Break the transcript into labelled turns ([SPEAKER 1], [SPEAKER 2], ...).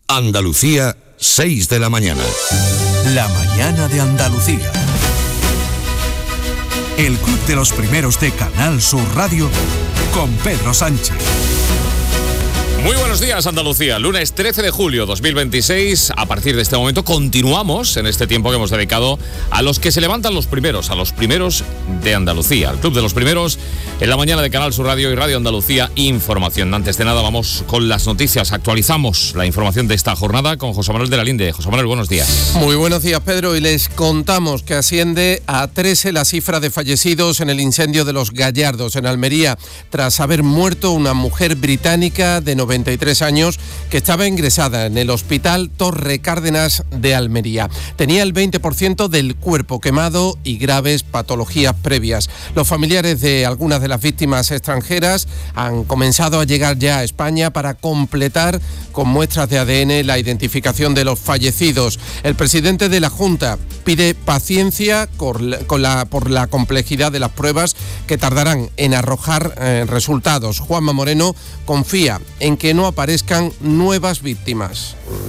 [SPEAKER 1] Andalucía, 6 de la mañana.
[SPEAKER 2] La mañana de Andalucía. El Club de los Primeros de Canal Sur Radio con Pedro Sánchez.
[SPEAKER 3] Muy buenos días, Andalucía. Lunes 13 de julio 2026. A partir de este momento continuamos en este tiempo que hemos dedicado a los que se levantan los primeros, a los primeros de Andalucía. El Club de los Primeros en la mañana de Canal Sur Radio y Radio Andalucía Información. Antes de nada vamos con las noticias. Actualizamos la información de esta jornada con José Manuel de la Linde. José Manuel, buenos días.
[SPEAKER 4] Muy buenos días, Pedro. Y les contamos que asciende a 13 la cifra de fallecidos en el incendio de Los Gallardos, en Almería, tras haber muerto una mujer británica de 93 años que estaba ingresada en el Hospital Torre Cárdenas de Almería. Tenía el 20% del cuerpo quemado y graves patologías previas. Los familiares de algunas de las víctimas extranjeras han comenzado a llegar ya a España para completar con muestras de ADN la identificación de los fallecidos. El presidente de la Junta pide paciencia por la complejidad de las pruebas que tardarán en arrojar resultados. Juanma Moreno confía en que no aparezcan nuevas víctimas.